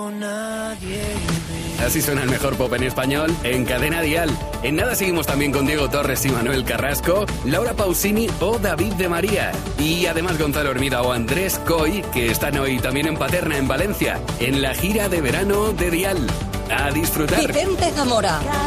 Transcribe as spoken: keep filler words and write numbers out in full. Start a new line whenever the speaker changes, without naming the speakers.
Así suena el mejor pop en español en Cadena Dial. En nada seguimos también con Diego Torres y Manuel Carrasco, Laura Pausini o David de María. Y además Gonzalo Hermida o Andrés Coy, que están hoy también en Paterna, en Valencia, en la gira de verano de Dial. A disfrutar.
Vicente Zamora.